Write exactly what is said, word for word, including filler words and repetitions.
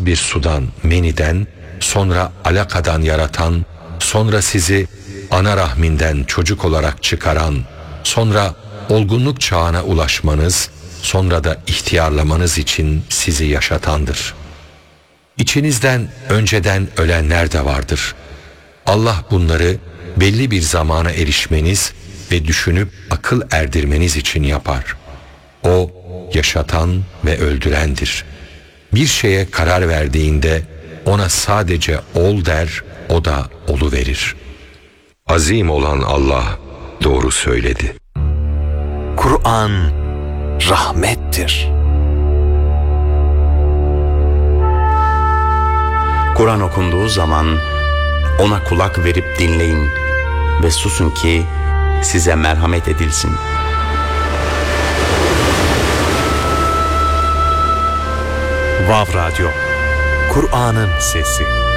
az bir sudan, meniden, sonra alakadan yaratan, sonra sizi ana rahminden çocuk olarak çıkaran, sonra olgunluk çağına ulaşmanız, sonra da ihtiyarlamanız için sizi yaşatandır. İçinizden önceden ölenler de vardır. Allah bunları belli bir zamana erişmeniz ve düşünüp akıl erdirmeniz için yapar. O yaşatan ve öldürendir. Bir şeye karar verdiğinde ona sadece ol der, o da oluverir. Azim olan Allah doğru söyledi. Kur'an rahmettir. Kur'an okunduğu zaman ona kulak verip dinleyin ve susun ki size merhamet edilsin. Vav Radyo, Kur'an'ın sesi.